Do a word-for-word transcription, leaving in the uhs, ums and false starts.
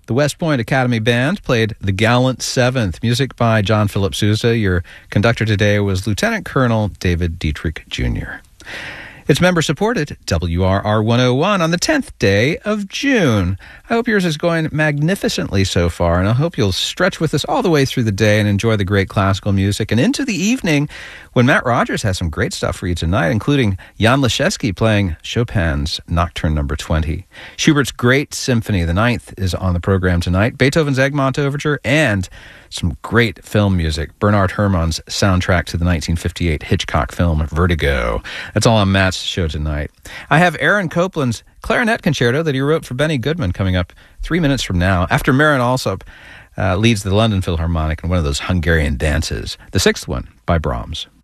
The West Point Academy Band played The Gallant Seventh, music by John Philip Sousa. Your conductor today was Lieutenant Colonel David Dietrich Junior It's member-supported W R R one oh one on the tenth day of June. I hope yours is going magnificently so far, and I hope you'll stretch with us all the way through the day and enjoy the great classical music and into the evening when Matt Rogers has some great stuff for you tonight, including Jan Leschewski playing Chopin's Nocturne number twenty. Schubert's Great Symphony, the ninth, is on the program tonight. Beethoven's Egmont Overture, and some great film music. Bernard Herrmann's soundtrack to the nineteen fifty-eight Hitchcock film Vertigo. That's all on Matt's show tonight. I have Aaron Copland's clarinet concerto that he wrote for Benny Goodman coming up three minutes from now, after Marin Alsop uh, leads the London Philharmonic in one of those Hungarian dances, the sixth one by Brahms.